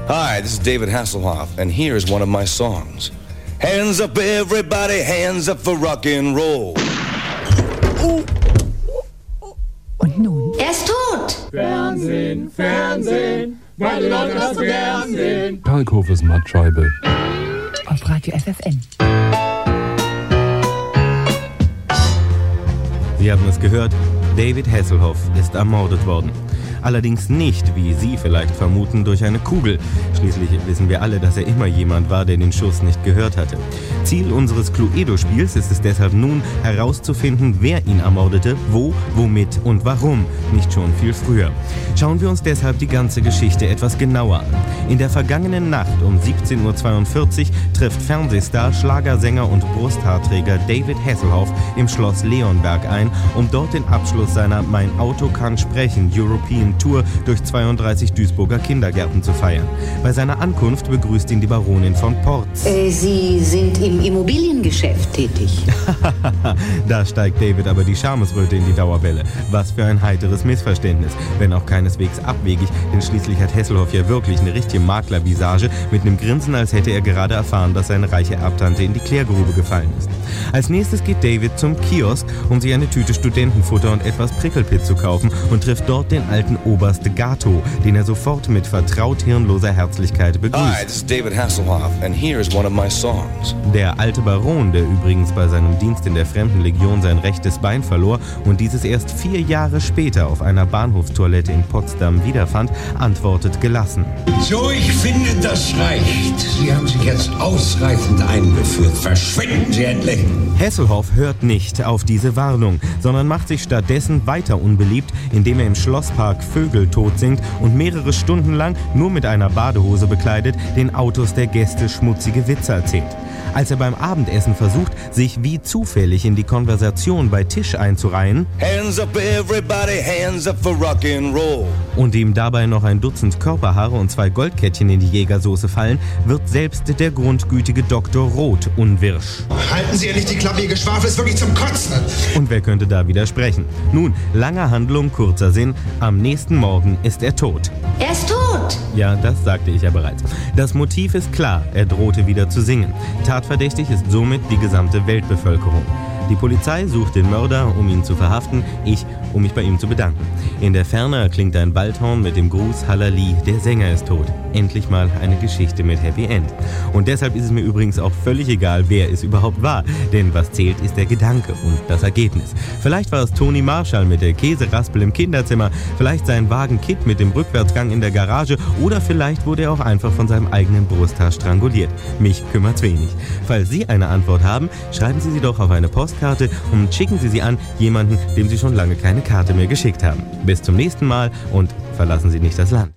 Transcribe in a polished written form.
Hi, this is David Hasselhoff, and here's one of my songs. Hands up everybody, hands up for rock'n'roll. Und nun? Er ist tot! Fernsehen, Fernsehen, weil die Leute das so gern sehen. Kalkhofes Mattscheibe. Auf Radio FFN. Sie haben es gehört, David Hasselhoff ist ermordet worden. Allerdings nicht, wie Sie vielleicht vermuten, durch eine Kugel. Schließlich wissen wir alle, dass er immer jemand war, der den Schuss nicht gehört hatte. Ziel unseres Cluedo-Spiels ist es deshalb nun, herauszufinden, wer ihn ermordete, wo, womit und warum, nicht schon viel früher. Schauen wir uns deshalb die ganze Geschichte etwas genauer an. In der vergangenen Nacht um 17:42 Uhr trifft Fernsehstar, Schlagersänger und Brusthaarträger David Hasselhoff im Schloss Leonberg ein, um dort den Abschluss seiner Mein Auto kann sprechen European Tour durch 32 Duisburger Kindergärten zu feiern. Bei seiner Ankunft begrüßt ihn die Baronin von Porz. Sie sind im Immobiliengeschäft tätig. Da steigt David aber die Schamesröte in die Dauerwelle. Was für ein heiteres Missverständnis, wenn auch keineswegs abwegig, denn schließlich hat Hasselhoff ja wirklich eine richtige Maklervisage mit einem Grinsen, als hätte er gerade erfahren, dass seine reiche Erbtante in die Klärgrube gefallen ist. Als nächstes geht David zum Kiosk, um sich eine Tüte Studentenfutter und etwas Prickelpit zu kaufen und trifft dort den alten Oberst Gato, den er sofort mit vertraut hirnloser Herzlichkeit begrüßt. Hi, this is David Hasselhoff, and here's one of my songs. Der alte Baron, der übrigens bei seinem Dienst in der Fremdenlegion sein rechtes Bein verlor und dieses erst 4 Jahre später auf einer Bahnhofstoilette in Potsdam wiederfand, antwortet gelassen. So, ich finde, das reicht. Sie haben sich jetzt ausreichend eingeführt. Verschwinden Sie endlich. Hasselhoff hört nicht auf diese Warnung, sondern macht sich stattdessen weiter unbeliebt, indem er im Schlosspark Vögel tot singt und mehrere Stunden lang nur mit einer Badehose bekleidet den Autos der Gäste schmutzige Witze erzählt. Als er beim Abendessen versucht, sich wie zufällig in die Konversation bei Tisch einzureihen Hands up everybody, hands up for rock'n'roll. und ihm dabei noch ein Dutzend Körperhaare und 2 Goldkettchen in die Jägersoße fallen, wird selbst der grundgütige Dr. Roth unwirsch. Halten Sie endlich die Klappe, Ihr Geschwafel ist wirklich zum Kotzen. Und wer könnte da widersprechen? Nun, lange Handlung, kurzer Sinn, am nächsten Morgen ist er tot. Er ist tot! Ja, das sagte ich ja bereits. Das Motiv ist klar, er drohte wieder zu singen. Tatverdächtig ist somit die gesamte Weltbevölkerung. Die Polizei sucht den Mörder, um ihn zu verhaften, ich, um mich bei ihm zu bedanken. In der Ferne erklingt ein Waldhorn mit dem Gruß Hallali, der Sänger ist tot. Endlich mal eine Geschichte mit Happy End. Und deshalb ist es mir übrigens auch völlig egal, wer es überhaupt war. Denn was zählt, ist der Gedanke und das Ergebnis. Vielleicht war es Toni Marshall mit der Käseraspel im Kinderzimmer, vielleicht sein Wagen Kit mit dem Rückwärtsgang in der Garage oder vielleicht wurde er auch einfach von seinem eigenen Brusthaar stranguliert. Mich kümmert's wenig. Falls Sie eine Antwort haben, schreiben Sie sie doch auf eine Postkarte und schicken Sie sie an jemanden, dem Sie schon lange keine Karte mehr geschickt haben. Bis zum nächsten Mal und verlassen Sie nicht das Land.